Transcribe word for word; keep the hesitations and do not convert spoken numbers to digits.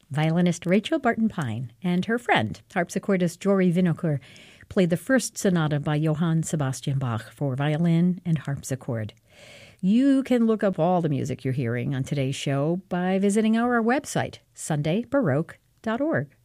Violinist Rachel Barton-Pine and her friend, harpsichordist Jory Winokur, played the first sonata by Johann Sebastian Bach for violin and harpsichord. You can look up all the music you're hearing on today's show by visiting our website, sunday baroque dot org.